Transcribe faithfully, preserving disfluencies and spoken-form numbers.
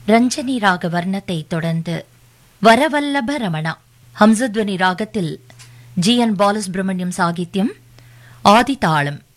ரஞ்சனி ராக வர்ணத்தை தொடர்ந்து வரவல்லப ரமணா ஹம்சத்வனி ராகத்தில் ஜி என் பாலசுப்ரமணியம் சாகித்யம், ஆதி தாளம்.